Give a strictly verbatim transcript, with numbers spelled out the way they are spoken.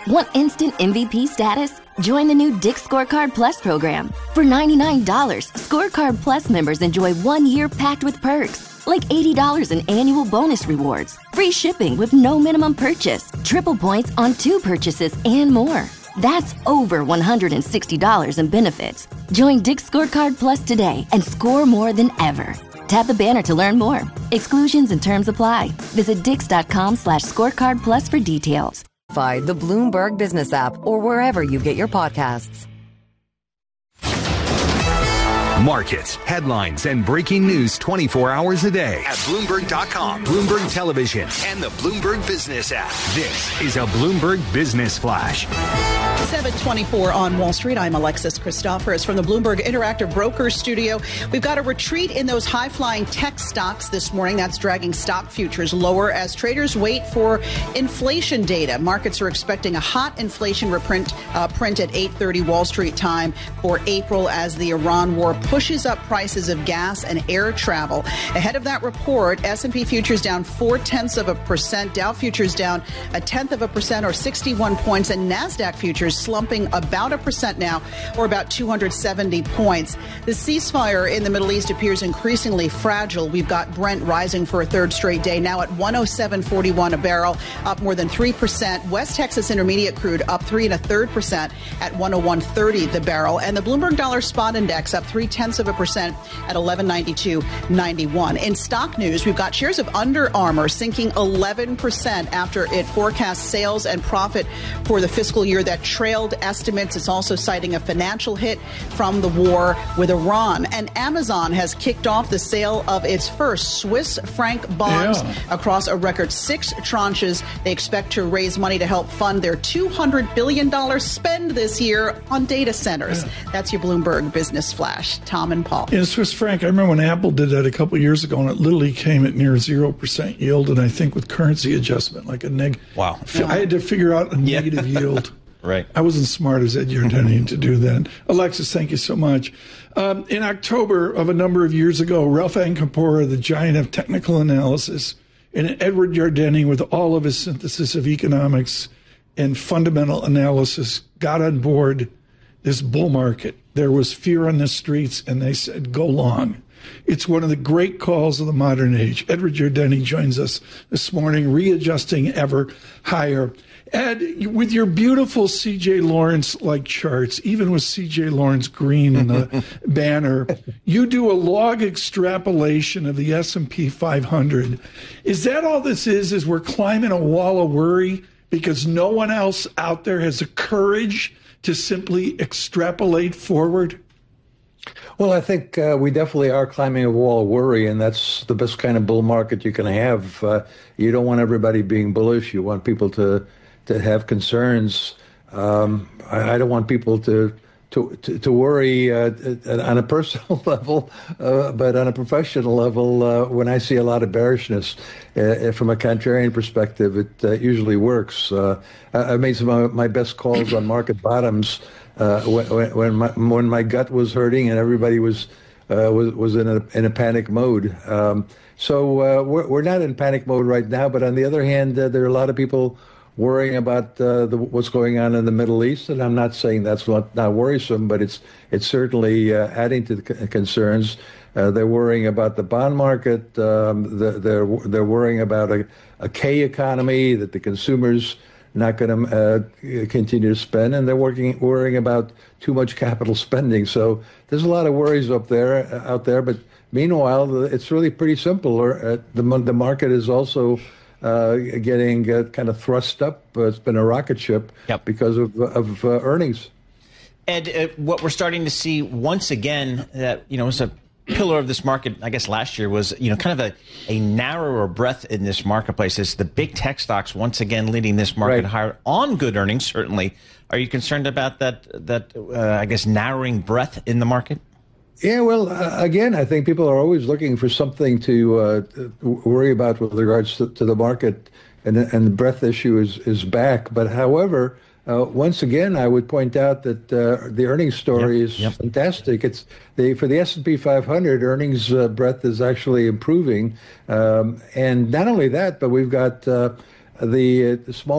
Want instant M V P status? Join the new Dick's Scorecard Plus program. For ninety-nine dollars, Scorecard Plus members enjoy one year packed with perks, like eighty dollars in annual bonus rewards, free shipping with no minimum purchase, triple points on two purchases, and more. That's over one hundred sixty dollars in benefits. Join Dick's Scorecard Plus today and score more than ever. Tap the banner to learn more. Exclusions and terms apply. Visit dix.com slash scorecard plus for details. By the Bloomberg Business app or wherever you get your podcasts. Markets, headlines, and breaking news twenty-four hours a day at Bloomberg dot com, Bloomberg Television, and the Bloomberg Business app. This is a Bloomberg Business Flash. seven twenty-four on Wall Street. I'm Alexis Christophorous from the Bloomberg Interactive Brokers studio. We've got a retreat in those high-flying tech stocks this morning. That's dragging stock futures lower as traders wait for inflation data. Markets are expecting a hot inflation reprint uh, print at eight thirty Wall Street time for April as the Iran war pushes up prices of gas and air travel. Ahead of that report, S and P futures down four-tenths of a percent, Dow futures down a tenth of a percent or sixty-one points, and NASDAQ futures slumping about a percent now or about two hundred seventy points. The ceasefire in the Middle East appears increasingly fragile. We've got Brent rising for a third straight day, now at one oh seven forty-one a barrel, up more than three percent. West Texas Intermediate crude up three and a third percent at one oh one thirty the barrel. And the Bloomberg Dollar Spot Index up three tenths of a percent at eleven ninety-two ninety-one. In stock news, we've got shares of Under Armour sinking eleven percent after it forecasts sales and profit for the fiscal year that trailed estimates. It's also citing a financial hit from the war with Iran. And Amazon has kicked off the sale of its first Swiss franc bonds yeah. across a record six tranches. They expect to raise money to help fund their two hundred billion dollars spend this year on data centers. Yeah. That's your Bloomberg Business Flash. Tom and Paul. In Swiss franc, I remember when Apple did that a couple of years ago, and it literally came at near zero percent yield, and I think with currency adjustment, like a neg. Wow. I had to figure out a yeah. negative yield. Right. I wasn't smart as Ed Yardeni to do that. Alexis, thank you so much. Um, in October of a number of years ago, Ralph Ankapora, the giant of technical analysis, and Edward Yardeni, with all of his synthesis of economics and fundamental analysis, got on board this bull market. There was fear on the streets, and they said, go long. It's one of the great calls of the modern age. Edward Yardeni joins us this morning, readjusting ever higher. Ed, with your beautiful C J Lawrence-like charts, even with C J Lawrence green in the banner, you do a log extrapolation of the S and P five hundred. Is that all this is, is we're climbing a wall of worry because no one else out there has the courage to simply extrapolate forward? Well, I think uh, we definitely are climbing a wall of worry, and that's the best kind of bull market you can have. Uh, you don't want everybody being bullish. You want people to to have concerns. Um, I, I don't want people to to to, to worry uh, on a personal level, uh, but on a professional level, uh, when I see a lot of bearishness uh, from a contrarian perspective, it uh, usually works. Uh, I, I made some of my best calls on market bottoms uh, when, when my when my gut was hurting and everybody was uh, was was in a in a panic mode. Um, so uh, we're we're not in panic mode right now, but on the other hand, uh, there are a lot of people worrying about uh, the, what's going on in the Middle East, and I'm not saying that's not, not worrisome, but it's it's certainly uh, adding to the c- concerns. Uh, they're worrying about the bond market. Um, the, they're they're worrying about a, a K economy, that the consumers not going to uh, continue to spend, and they're working worrying about too much capital spending. So there's a lot of worries up there uh, out there. But meanwhile, it's really pretty simple. Uh, the the market is also Uh, getting uh, kind of thrust up. Uh, it's been a rocket ship yep. because of, of uh, earnings. Ed, uh, what we're starting to see once again, that you know, was a pillar of this market, I guess last year, was you know kind of a, a narrower breadth in this marketplace. Is the big tech stocks once again leading this market right. higher on good earnings? Certainly. Are you concerned about that? That uh, I guess narrowing breadth in the market? Yeah, well, uh, again, I think people are always looking for something to uh, worry about with regards to, to the market, and, and the breadth issue is, is back. But however, uh, once again, I would point out that uh, the earnings story yep, is yep. fantastic. It's the for the S and P five hundred, earnings uh, breadth is actually improving. Um, and not only that, but we've got uh, the, uh, the small